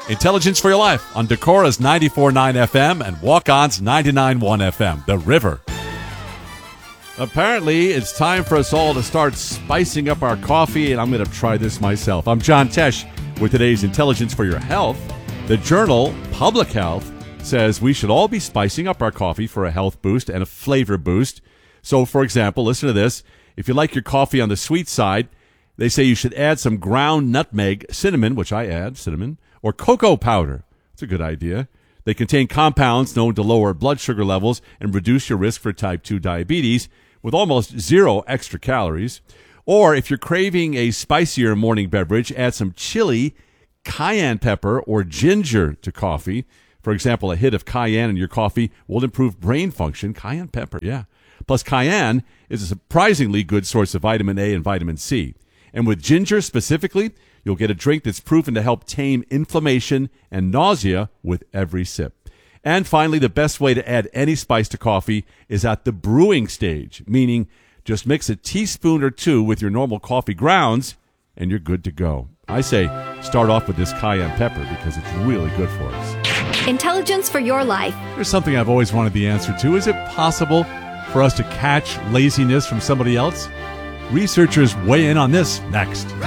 Intelligence for Your Life on Decora's 94.9 FM and Walk-On's 99.1 FM, The River. Apparently, it's time for us all to start spicing up our coffee, and I'm going to try this myself. I'm John Tesh with today's Intelligence for Your Health. The journal Public Health says we should all be spicing up our coffee for a health boost and a flavor boost. So, for example, listen to this. If you like your coffee on the sweet side, they say you should add some ground nutmeg, cinnamon, which I add, cinnamon, or cocoa powder. It's a good idea. They contain compounds known to lower blood sugar levels and reduce your risk for type 2 diabetes with almost zero extra calories. Or if you're craving a spicier morning beverage, add some chili, cayenne pepper, or ginger to coffee. For example, a hit of cayenne in your coffee will improve brain function. Cayenne pepper, yeah. Plus, cayenne is a surprisingly good source of vitamin A and vitamin C. And with ginger specifically, you'll get a drink that's proven to help tame inflammation and nausea with every sip. And finally, the best way to add any spice to coffee is at the brewing stage, meaning just mix a teaspoon or two with your normal coffee grounds, and you're good to go. I say start off with this cayenne pepper because it's really good for us. Intelligence for your life. There's something I've always wanted the answer to. Is it possible for us to catch laziness from somebody else? Researchers weigh in on this next.